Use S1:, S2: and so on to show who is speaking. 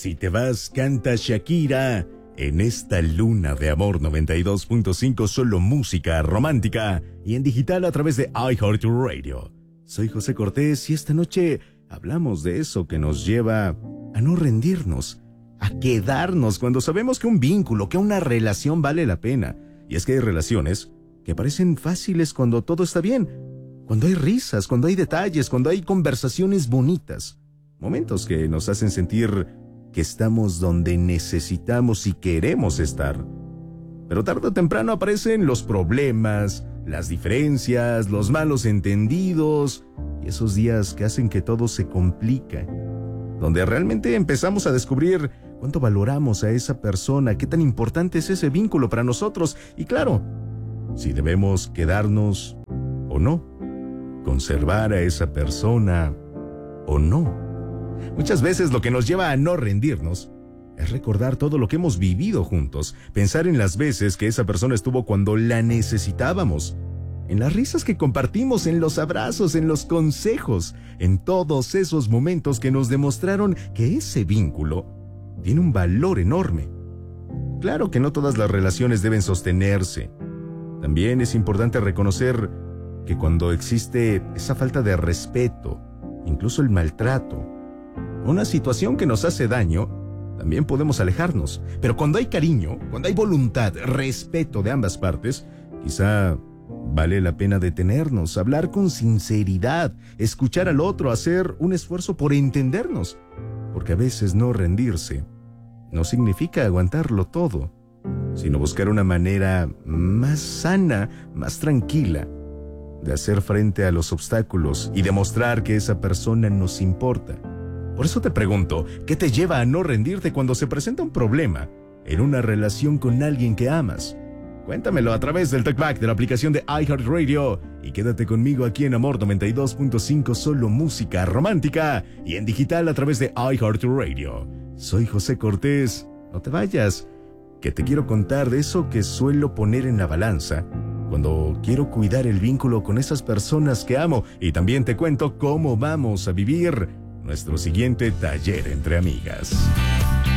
S1: Si te vas, canta Shakira. En esta luna de amor 92.5, solo música romántica y en digital a través de iHeartRadio. Soy José Cortés y esta noche hablamos de eso que nos lleva a no rendirnos, a quedarnos cuando sabemos que un vínculo, que una relación vale la pena. Y es que hay relaciones que parecen fáciles cuando todo está bien, cuando hay risas, cuando hay detalles, cuando hay conversaciones bonitas, momentos que nos hacen sentir que estamos donde necesitamos y queremos estar. Pero tarde o temprano aparecen los problemas, las diferencias, los malos entendidos y esos días que hacen que todo se complica, donde realmente empezamos a descubrir cuánto valoramos a esa persona, qué tan importante es ese vínculo para nosotros y claro, si debemos quedarnos o no, conservar a esa persona o no. Muchas veces lo que nos lleva a no rendirnos es recordar todo lo que hemos vivido juntos, pensar en las veces que esa persona estuvo cuando la necesitábamos, en las risas que compartimos, en los abrazos, en los consejos, en todos esos momentos que nos demostraron que ese vínculo tiene un valor enorme. Claro que no todas las relaciones deben sostenerse. También es importante reconocer que cuando existe esa falta de respeto, incluso el maltrato, una situación que nos hace daño, también podemos alejarnos. Pero cuando hay cariño, cuando hay voluntad, respeto de ambas partes, quizá vale la pena detenernos, hablar con sinceridad, escuchar al otro, hacer un esfuerzo por entendernos. Porque a veces no rendirse no significa aguantarlo todo, sino buscar una manera más sana, más tranquila, de hacer frente a los obstáculos y demostrar que esa persona nos importa. Por eso te pregunto, ¿qué te lleva a no rendirte cuando se presenta un problema en una relación con alguien que amas? Cuéntamelo a través del TalkBack de la aplicación de iHeartRadio y quédate conmigo aquí en Amor 92.5, solo música romántica y en digital a través de iHeartRadio. Soy José Cortés, no te vayas, que te quiero contar de eso que suelo poner en la balanza cuando quiero cuidar el vínculo con esas personas que amo y también te cuento cómo vamos a vivir nuestro siguiente taller entre amigas.